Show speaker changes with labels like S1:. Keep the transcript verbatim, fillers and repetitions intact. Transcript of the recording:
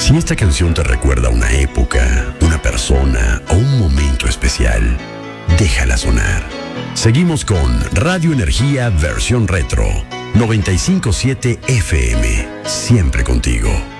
S1: Si esta canción te recuerda una época, una persona o un momento especial, déjala sonar. Seguimos con Radio Energía versión retro, noventa y cinco punto siete F M, siempre contigo.